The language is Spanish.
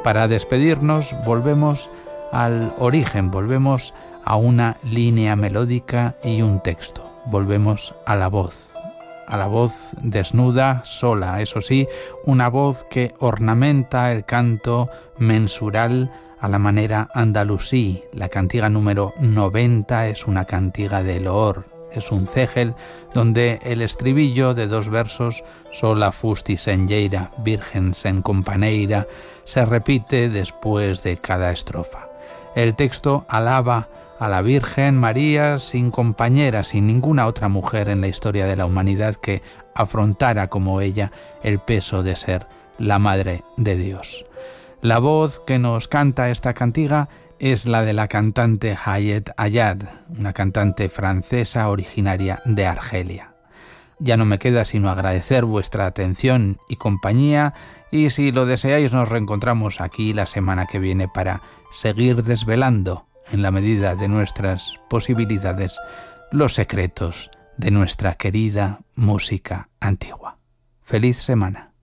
Para despedirnos volvemos al origen, volvemos a una línea melódica y un texto. Volvemos a la voz desnuda, sola, eso sí, una voz que ornamenta el canto mensural a la manera andalusí. La cantiga número 90 es una cantiga de loor, es un cégel donde el estribillo de 2 versos, sola fusti sen lleira, virgen sen companeira, se repite después de cada estrofa. El texto alaba a la Virgen María sin compañera, sin ninguna otra mujer en la historia de la humanidad que afrontara como ella el peso de ser la Madre de Dios. La voz que nos canta esta cantiga es la de la cantante Hayet Ayad, una cantante francesa originaria de Argelia. Ya no me queda sino agradecer vuestra atención y compañía, y si lo deseáis nos reencontramos aquí la semana que viene para seguir desvelando, en la medida de nuestras posibilidades, los secretos de nuestra querida música antigua. ¡Feliz semana!